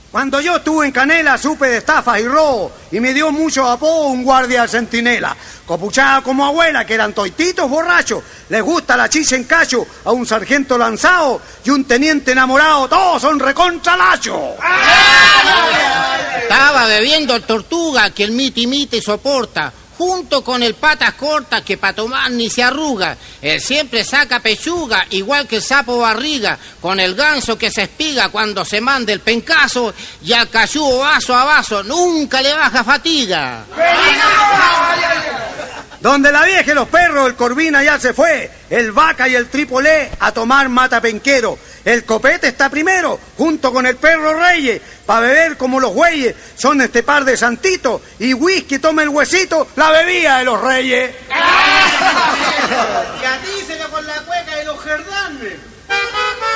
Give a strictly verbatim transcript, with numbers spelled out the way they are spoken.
Cuando yo estuve en Canela supe de estafas y robo y me dio mucho apodo un guardia centinela. Copuchada como abuela, que eran toititos borrachos. Les gusta la chicha en cacho a un sargento lanzado y un teniente enamorado. Todos son recontralachos. Estaba bebiendo el Tortuga, que el miti miti soporta, junto con el Patas Cortas, que pa' tomar ni se arruga. Él siempre saca pechuga, igual que el sapo Barriga, con el ganso que se espiga cuando se manda el pencazo, y al cachudo vaso a vaso nunca le baja fatiga. Donde la vieja y los perros, el Corvina ya se fue, el Vaca y el Trípolé a tomar mata penquero. El Copete está primero, junto con el Perro Reyes, pa' beber como los güeyes. Son este par de santitos, y whisky toma el huesito, la bebida de los reyes. Y a ti se le con la cueca de los Gerdanes.